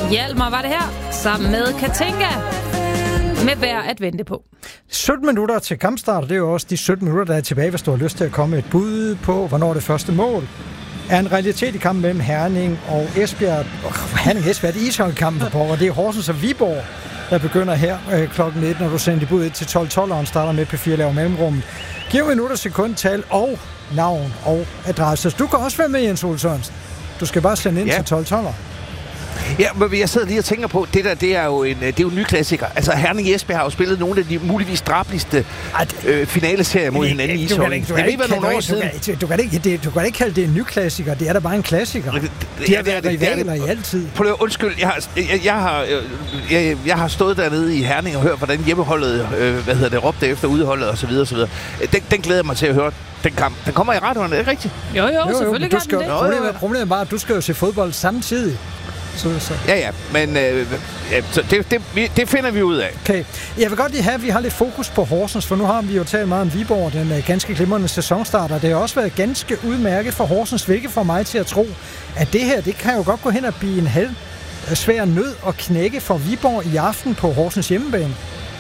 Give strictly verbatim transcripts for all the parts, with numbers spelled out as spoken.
Hjalmar var det her, sammen med Katinka, med værd at vente på. sytten minutter til kampstart, det er jo også de sytten minutter, der er tilbage, hvis du har lyst til at komme et bud på, hvornår det første mål er en realitet i kampen mellem Herning og Esbjerg. Oh, Herning Esbjerg, det er ishockeykampen på, og det er Horsens og Viborg, der begynder her øh, klokken nitten, når du sender de bud til tolv tolv, og han starter med P fire laver mellemrummet. Giv minutter, sekundtal og navn og adresse. Du kan også være med, Jens Ole Sørensen. Du skal bare sende ind ja. til tolv tolv. Ja, men jeg sidder lige og tænker på, det der, det er jo en, det er jo en ny klassiker. Altså, Herning Esbjerg har jo spillet nogle af de muligvis drabligste øh, finaleserier mod hinanden i ishockey. Det ved være nogle år siden. Du kan ikke, det, du kan ikke kalde det en ny klassiker. Det er da bare en klassiker. Det, det, de har været rivaler i altid. Prøv at undskyld, jeg har, jeg, jeg, har, jeg, jeg har stået dernede i Herning og hørt, hvordan hjemmeholdet, øh, hvad hedder det, råbte efter udeholdet og så videre, og så videre. Den, den glæder jeg mig til at høre. Den kamp. Den kommer i radioen, er det rigtigt? Jo, jo, jo selvfølgelig jo, kan den det. Problemet, problemet er bare, at du skal jo se fodbold samtidig. Så, så. Ja, ja, men øh, ja, så det, det, det finder vi ud af. Okay. Jeg vil godt lige have, at vi har lidt fokus på Horsens, for nu har vi jo talt meget om Viborg, den uh, ganske glimrende sæsonstarter. Det har også været ganske udmærket for Horsens, hvilket får mig til at tro, at det her, det kan jo godt gå hen og blive en halv svær nød og knække for Viborg i aften på Horsens hjemmebane.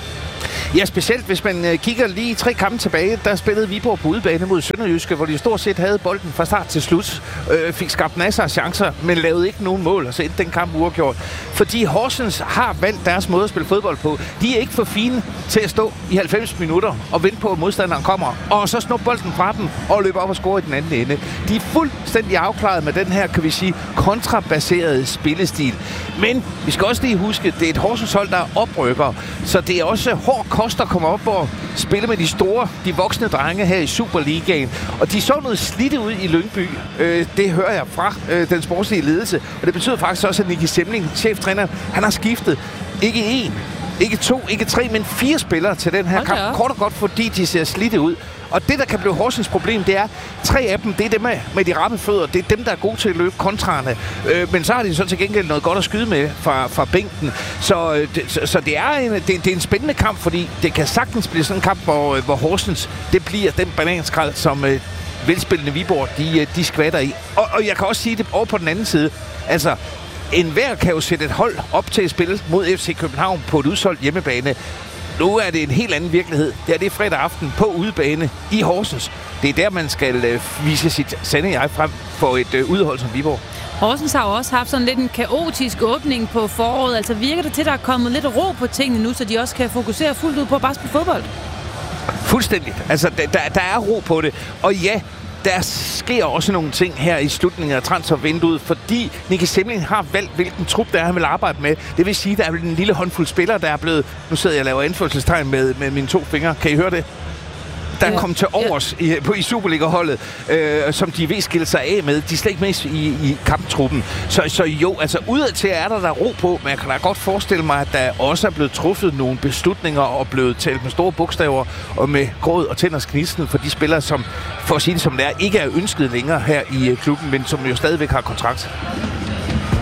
Ja, specielt hvis man øh, kigger lige tre kampe tilbage, der spillede Viborg på udebane mod Sønderjyske, hvor de stort set havde bolden fra start til slut. Øh, fik skabt masser af chancer, men lavede ikke nogen mål, og så endte den kamp uafgjort. Fordi Horsens har valgt deres måde at spille fodbold på. De er ikke for fine til at stå i halvfems minutter og vente på, at modstanderen kommer, og så snuppe bolden fra dem og løbe op og score i den anden ende. De er fuldstændig afklaret med den her, kan vi sige, kontrabaserede spillestil. Men vi skal også lige huske, at det er et Horsens hold, der er oprykker, så det er også hård kost at komme op og spille med de store, de voksne drenge her i Superligaen. Og de så noget slidte ud i Lyngby. Øh, det hører jeg fra øh, den sportslige ledelse. Og det betyder faktisk også, at Nicky Semling, cheftræner, han har skiftet ikke én, ikke to, ikke tre, men fire spillere til den her okay. kamp. Kort og godt, fordi de ser slidte ud. Og det, der kan blive Horsens problem, det er, tre af dem, det er dem med, med de ramme fødder. Det er dem, der er gode til at løbe kontrarne. Øh, men så har de så til gengæld noget godt at skyde med fra, fra bænken. Så, øh, det, så, så det, er en, det, det er en spændende kamp, fordi det kan sagtens blive sådan en kamp, hvor, hvor Horsens, det bliver den bananskrald, som øh, velspillende Viborg, de, de skvatter i. Og, og jeg kan også sige det over på den anden side. Altså, enhver kan jo sætte et hold op til at spille mod F C København på et udsolgt hjemmebane. Nu er det en helt anden virkelighed. Det er det fredag aften på udebane i Horsens. Det er der, man skal øh, vise sit sande jeg frem for et øh, udhold som Viborg. Horsens har jo også haft sådan lidt en kaotisk åbning på foråret. Altså virker det til, at der er kommet lidt ro på tingene nu, så de også kan fokusere fuldt ud på at bare spille fodbold? Fuldstændigt. Altså, der, der er ro på det. Og ja, der sker også nogle ting her i slutningen af transfervinduet, fordi Nicky Semling har valgt, hvilken trup der er, han vil arbejde med. Det vil sige, at der er en lille håndfuld spillere, der er blevet... Nu sidder jeg og laver anførselstegn med, med mine to fingre. Kan I høre det? Der er kommet til overs i, på, i Superliga-holdet, øh, som de vil skille sig af med. De er slet ikke med i, i kamptruppen. Så, så jo, altså udadtil er der der ro på, men jeg kan da godt forestille mig, at der også er blevet truffet nogle beslutninger og blevet talt med store bogstaver og med gråd og tænders knisen for de spillere, som for at sige det som det er, ikke er ønsket længere her i klubben, men som jo stadigvæk har kontrakt.